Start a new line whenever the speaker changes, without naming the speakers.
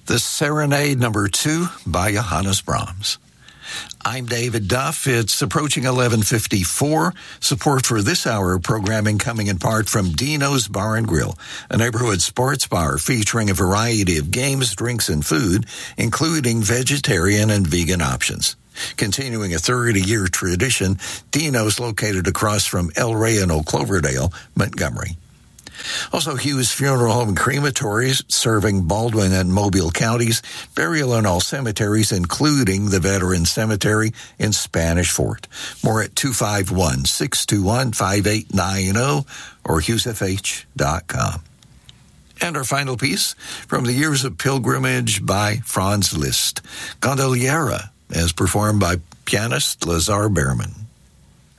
The Serenade number 2 by Johannes Brahms. I'm David Duff. It's approaching 11:54. Support for this hour of programming coming in part from Dino's Bar and Grill, a neighborhood sports bar featuring a variety of games, drinks, and food, including vegetarian and vegan options. Continuing a 30-year tradition, Dino's located across from El Rey and Old Cloverdale, Montgomery. Also, Hughes Funeral Home and Crematories, serving Baldwin and Mobile counties, burial in all cemeteries, including the Veteran Cemetery in Spanish Fort. More at 251-621-5890 or HughesFH.com. And our final piece from the Years of Pilgrimage by Franz Liszt, Gondoliera, as performed by pianist Lazar Behrman.